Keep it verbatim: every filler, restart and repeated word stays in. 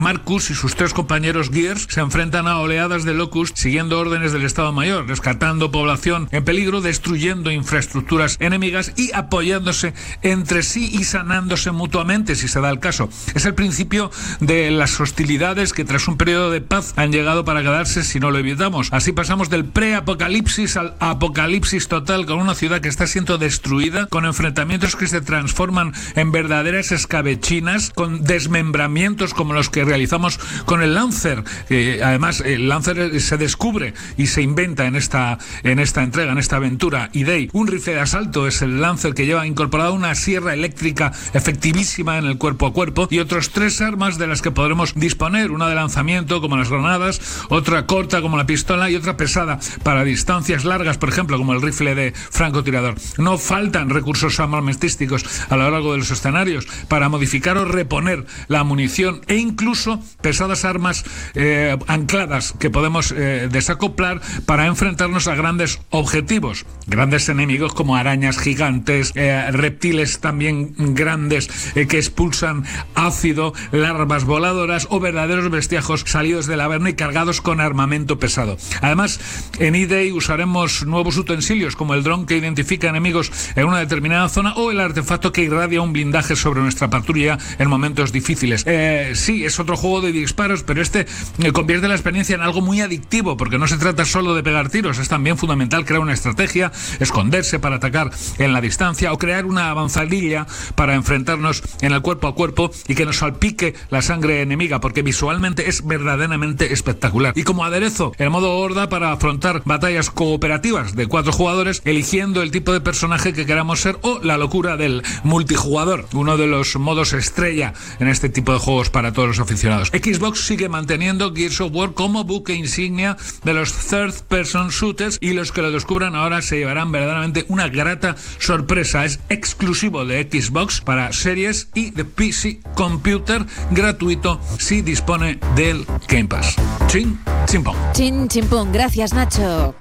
Marcus y sus tres compañeros Gears se enfrentan a oleadas de Locust siguiendo órdenes del Estado Mayor, rescatando población en peligro, destruyendo infraestructuras enemigas y apoyándose entre sí y sanándose mutuamente si se da el caso. Es el principio de las hostilidades que tras un periodo de paz han llegado para quedarse si no lo evitamos. Así pasamos del pre-apocalipsis al apocalipsis total, con una ciudad que está siendo destruida, con enfrentamientos que se transforman en verdaderas escabechinas, con desmembramientos como los que realizamos con el Lancer. Eh, además, el Lancer se descubre y se inventa en esta, en esta entrega, en esta aventura. Y Day, un rifle de asalto, es el Lancer, que lleva incorporada una sierra eléctrica efectivísima en el cuerpo a cuerpo y otros tres armas de las que podremos disponer, una de lanzamiento como las granadas, otra corta como la pistola y otra pesada para distancias largas, por ejemplo, como el rifle de francotirador. No faltan recursos armamentísticos a lo largo de los escenarios para modificar o reponer la munición e incluso pesadas armas eh, ancladas que podemos eh, desacoplar para enfrentarnos a grandes objetivos, grandes enemigos como arañas gigantes, eh, reptiles también grandes eh, que expulsan ácido, larvas voladoras o verdaderos bestiajos salidos del Averno y cargados con armamento pesado. Además, en E-Day usaremos nuevos utensilios como el dron que identifica enemigos en una determinada zona o el artefacto que irradia un blindaje sobre nuestra patrulla en momentos difíciles. Eh, sí, es otro juego de disparos, pero este eh, convierte la experiencia en algo muy adictivo, porque no se trata solo de pegar tiros, es también fundamental crear una estrategia, esconderse para atacar en la distancia o crear una avanzadilla para enfrentarnos en el cuerpo a cuerpo y que nos salpique la sangre enemiga, porque visualmente es verdaderamente espectacular. Y como aderezo, el modo horda para afrontar batallas cooperativas de cuatro jugadores, eligiendo el tipo de personaje que queramos ser, o la locura del multijugador, uno de los modos estrella en este tipo de juegos para todos los aficionados. Xbox sigue manteniendo Gears of War como buque insignia de los third person shooters, y los que lo descubran ahora se llevarán verdaderamente una grata sorpresa. Es exclusivo de Xbox para series y de P C Computer, gratuito si dispone del Game Pass. Chin, chimpón. Chin, chimpón. Gracias, Nacho.